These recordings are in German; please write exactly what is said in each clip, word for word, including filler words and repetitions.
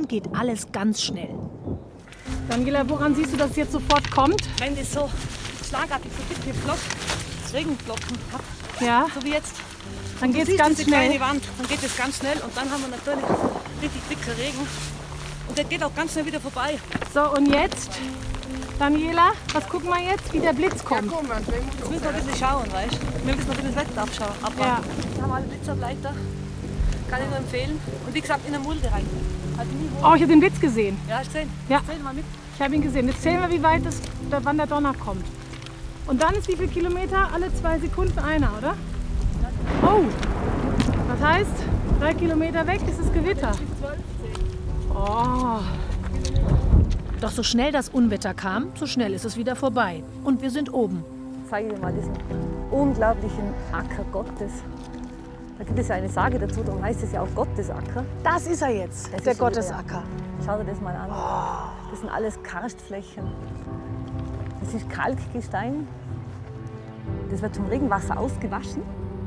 dann geht alles ganz schnell. Daniela, woran siehst du, dass es jetzt sofort kommt? Wenn das so schlagartig so dicke Flock, Regenflocken hat, Ja, so wie jetzt, dann geht es siehst ganz diese schnell. kleine Wand, dann geht es ganz schnell und dann haben wir natürlich richtig dicker Regen. Und der geht auch ganz schnell wieder vorbei. So, und jetzt, Daniela, was gucken wir jetzt, wie der Blitz kommt? Jetzt müssen wir ein bisschen schauen, weißt du? Wir müssen ein bisschen das Wetter abschauen, abwarten. Ja. Wir haben alle Blitzableiter, kann ich nur empfehlen. Und wie gesagt, in der Mulde rein. Halt nie hoch. Oh, ich habe den Blitz gesehen. Ja, hast du gesehen? Ja. Zähl mal mit. Ich habe ihn gesehen. Jetzt zählen wir, wie weit es, wann der Donner kommt. Und dann ist wie viele Kilometer? Alle zwei Sekunden einer, oder? Oh, das heißt, drei Kilometer weg ist das Gewitter. Oh. Doch so schnell das Unwetter kam, so schnell ist es wieder vorbei. Und wir sind oben. Zeige dir mal diesen unglaublichen Acker Gottes. Da gibt es ja eine Sage dazu, darum heißt es ja auch Gottesacker. Das ist er jetzt, Das der ist schon Gottesacker. Schau dir das mal an. Das sind alles Karstflächen. Das ist Kalkgestein. Das wird vom Regenwasser ausgewaschen.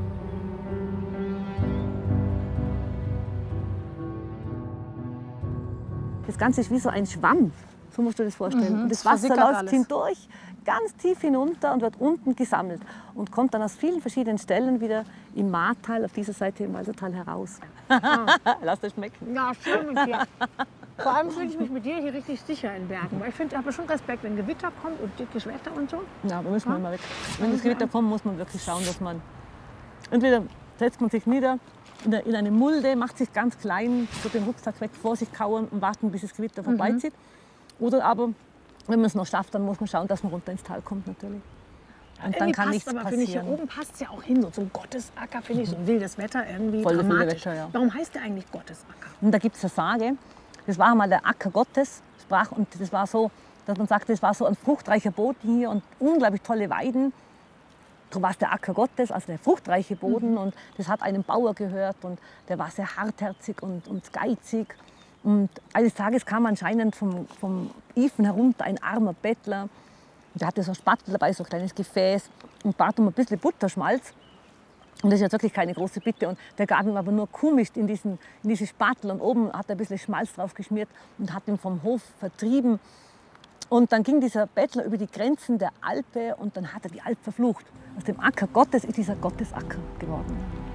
Das Ganze ist wie so ein Schwamm. So musst du dir das vorstellen. Mhm, und das das Wasser versickert läuft alles. hindurch, ganz tief hinunter und wird unten gesammelt. Und kommt dann aus vielen verschiedenen Stellen wieder im Martal, auf dieser Seite im Walsertal heraus. Lass das schmecken. Ja, schön mit dir. Vor allem fühle ich mich mit dir hier richtig sicher in Bergen. Weil ich finde, ich habe schon Respekt, wenn Gewitter kommt und dickes Wetter und so. Ja, da müssen wir immer weg. Wenn das Gewitter kommt, muss man wirklich schauen, dass man... Entweder setzt man sich nieder in eine- in eine Mulde, macht sich ganz klein, tut den Rucksack weg, vor sich kauern und warten, bis das Gewitter vorbeizieht. Oder aber, wenn man es noch schafft, dann muss man schauen, dass man runter ins Tal kommt natürlich. Und dann Irgendwie kann passt nichts aber, finde ich, hier passieren. oben passt es ja auch hin. So zum Gottesacker finde ich so wildes Wetter irgendwie Voll das wilde dramatisch. Wetter, ja. Warum heißt der eigentlich Gottesacker? Und da gibt es eine Sage, das war einmal der Acker Gottes, sprach, und das war so, dass man sagte, das war so ein fruchtreicher Boden hier und unglaublich tolle Weiden. Darum war es der Acker Gottes, also der fruchtreiche Boden. Und das hat einem Bauer gehört und der war sehr hartherzig und, und geizig. Und eines Tages kam anscheinend vom, vom Ifen herunter ein armer Bettler. Und der hatte so ein Spattel dabei, so ein kleines Gefäß und bat um ein bisschen Butterschmalz. Und das ist jetzt wirklich keine große Bitte. Und der gab ihm aber nur Kuhmist in diesen, in diese Spatel. Und oben hat er ein bisschen Schmalz drauf geschmiert und hat ihn vom Hof vertrieben. Und dann ging dieser Bettler über die Grenzen der Alpe und dann hat er die Alp verflucht. Aus dem Acker Gottes ist dieser Gottesacker geworden.